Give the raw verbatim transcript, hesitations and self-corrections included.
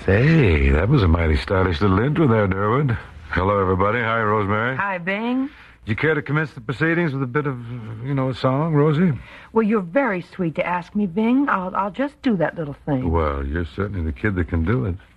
Say, that was a mighty stylish little intro there, Durwood. Hello, everybody. Hi, Rosemary. Hi, Bing. Do you care to commence the proceedings with a bit of, you know, a song, Rosie? Well, you're very sweet to ask me, Bing. I'll, I'll just do that little thing. Well, you're certainly the kid that can do it.